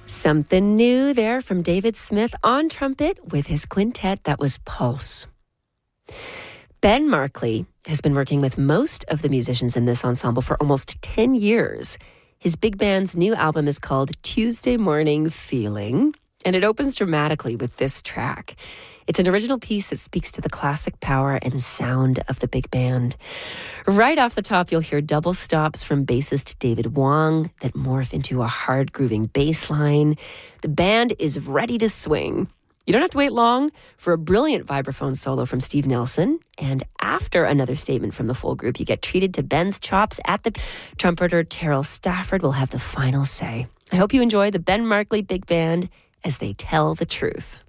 Something new there from David Smith on trumpet with his quintet. That was Pulse. Ben Markley has been working with most of the musicians in this ensemble for almost 10 years. His big band's new album is called Tuesday Morning Feeling, and it opens dramatically with this track. It's an original piece that speaks to the classic power and sound of the big band. Right off the top, you'll hear double stops from bassist David Wong that morph into a hard-grooving bass line. The band is ready to swing. You don't have to wait long for a brilliant vibraphone solo from Steve Nelson. And after another statement from the full group, you get treated to Ben's chops at the trumpeter. Terrell Stafford will have the final say. I hope you enjoy the Ben Markley Big Band as they tell the truth.